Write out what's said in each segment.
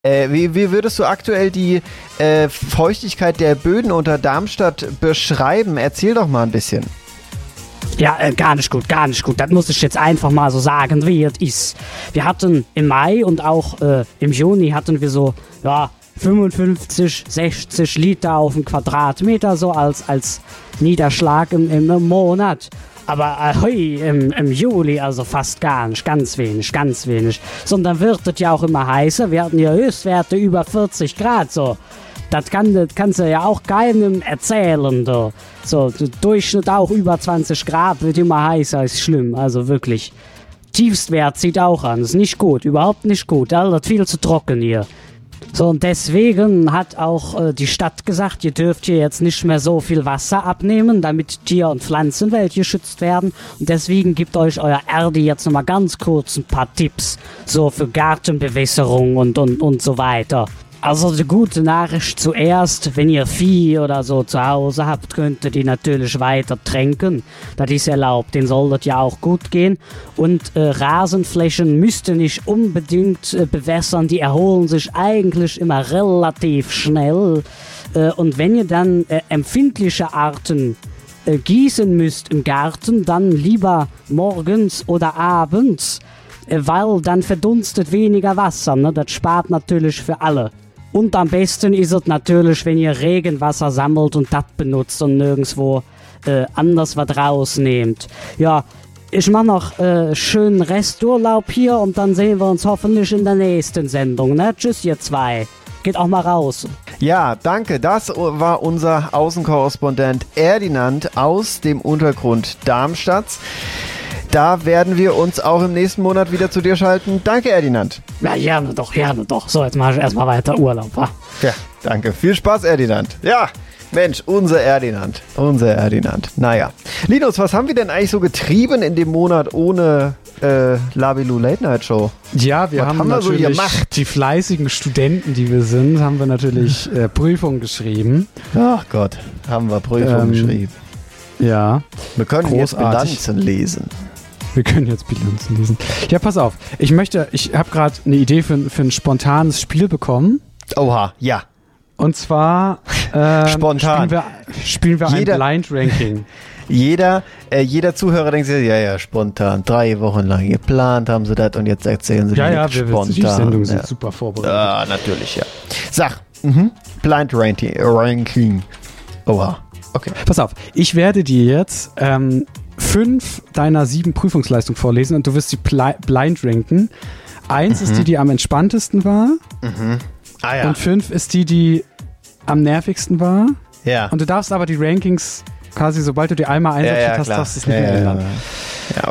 Wie würdest du aktuell die Feuchtigkeit der Böden unter Darmstadt beschreiben? Erzähl doch mal ein bisschen. Ja, gar nicht gut. Das muss ich jetzt einfach mal so sagen, wie es ist. Wir hatten im Mai und auch im Juni hatten wir so, 55, 60 Liter auf den Quadratmeter so als Niederschlag im Monat. Aber im Juli also fast gar nicht, ganz wenig. Sondern wird es ja auch immer heißer. Wir hatten ja Höchstwerte über 40 Grad so. Das kannst du ja auch keinem erzählen. Da. So, der Durchschnitt auch über 20 Grad, wird immer heißer, ist schlimm. Also wirklich. Tiefstwert zieht auch an. Ist nicht gut, überhaupt nicht gut. Alles viel zu trocken hier. So, und deswegen hat auch die Stadt gesagt, ihr dürft hier jetzt nicht mehr so viel Wasser abnehmen, damit Tier- und Pflanzenwelt geschützt werden. Und deswegen gibt euch euer Erdi jetzt nochmal ganz kurz ein paar Tipps, so für Gartenbewässerung und so weiter. Also die gute Nachricht zuerst, wenn ihr Vieh oder so zu Hause habt, könnt ihr die natürlich weiter tränken. Das ist erlaubt, denen soll das ja auch gut gehen. Und Rasenflächen müsst ihr nicht unbedingt bewässern, die erholen sich eigentlich immer relativ schnell. Und wenn ihr dann empfindliche Arten gießen müsst im Garten, dann lieber morgens oder abends, weil dann verdunstet weniger Wasser. Ne? Das spart natürlich für alle. Und am besten ist es natürlich, wenn ihr Regenwasser sammelt und das benutzt und nirgendwo anders was rausnehmt. Ja, ich mache noch schönen Resturlaub hier und dann sehen wir uns hoffentlich in der nächsten Sendung. Ne? Tschüss, ihr zwei. Geht auch mal raus. Ja, danke. Das war unser Außenkorrespondent Erdinand aus dem Untergrund Darmstadts. Da werden wir uns auch im nächsten Monat wieder zu dir schalten. Danke, Erdinand. Ja, gerne doch. So, jetzt mache ich erstmal weiter Urlaub. Wa? Ja, danke. Viel Spaß, Erdinand. Ja, Mensch, unser Erdinand. Naja. Linus, was haben wir denn eigentlich so getrieben in dem Monat ohne Labilu Late Night Show? Ja, wir haben natürlich so die fleißigen Studenten, die wir sind, haben wir natürlich Prüfungen geschrieben. Ach Gott, haben wir Prüfungen geschrieben. Ja. Wir können jetzt Bilanzen lesen. Wir können jetzt Bilanzen lesen. Ja, pass auf. Ich habe gerade eine Idee für ein spontanes Spiel bekommen. Oha, ja. Und zwar spontan. Spielen wir ein Blind Ranking. Jeder Zuhörer denkt sich, ja, spontan. 3 Wochen lang geplant haben sie das und jetzt erzählen sie spontan. Die Sendung sind super vorbereitet. Ja, natürlich, ja. Sag, Blind Ranking. Oha. Okay. Pass auf, ich werde dir jetzt 5 deiner 7 Prüfungsleistungen vorlesen und du wirst sie blind ranken. 1 ist die am entspanntesten war. Ah, ja. Und 5 ist die am nervigsten war. Ja. Und du darfst aber die Rankings quasi, sobald du die einmal einsortiert hast, darfst du es nicht mehr ändern. Ja,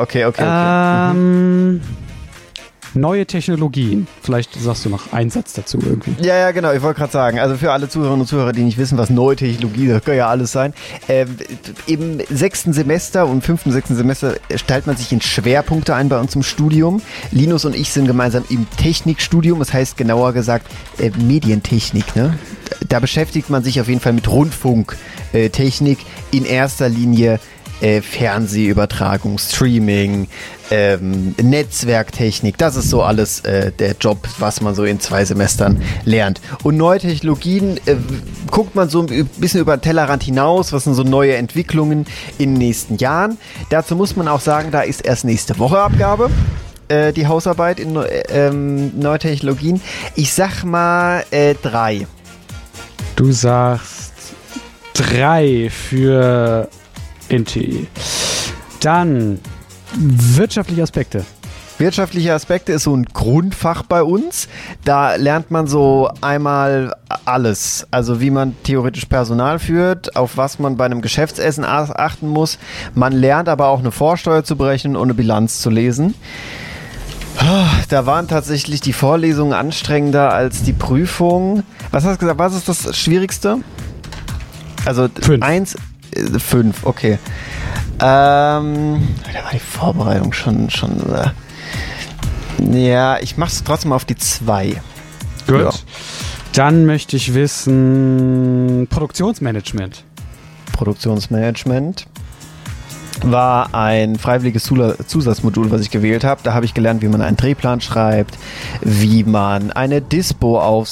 okay. Neue Technologien. Vielleicht sagst du noch einen Satz dazu irgendwie. Ja, genau. Ich wollte gerade sagen, also für alle Zuhörerinnen und Zuhörer, die nicht wissen, was neue Technologie, das kann ja alles sein. Im 6. Semester und 5. und 6. Semester stellt man sich in Schwerpunkte ein bei uns im Studium. Linus und ich sind gemeinsam im Technikstudium, das heißt genauer gesagt Medientechnik. Ne? Da beschäftigt man sich auf jeden Fall mit Rundfunktechnik, in erster Linie Fernsehübertragung, Streaming, Netzwerktechnik, das ist so alles der Job, was man so in 2 Semestern lernt. Und neue Technologien guckt man so ein bisschen über den Tellerrand hinaus, was sind so neue Entwicklungen in den nächsten Jahren. Dazu muss man auch sagen, da ist erst nächste Woche Abgabe, die Hausarbeit in neue Technologien. Ich sag mal 3. Du sagst 3 für NTE. Dann wirtschaftliche Aspekte. Wirtschaftliche Aspekte ist so ein Grundfach bei uns. Da lernt man so einmal alles. Also wie man theoretisch Personal führt, auf was man bei einem Geschäftsessen achten muss. Man lernt aber auch eine Vorsteuer zu berechnen und eine Bilanz zu lesen. Da waren tatsächlich die Vorlesungen anstrengender als die Prüfung. Was hast du gesagt? Was ist das Schwierigste? Also 5, okay. Da war die Vorbereitung schon. Ja, ich mach's trotzdem auf die 2. Gut. Ja. Dann möchte ich wissen, Produktionsmanagement. war ein freiwilliges Zusatzmodul, was ich gewählt habe. Da habe ich gelernt, wie man einen Drehplan schreibt, wie man eine Dispo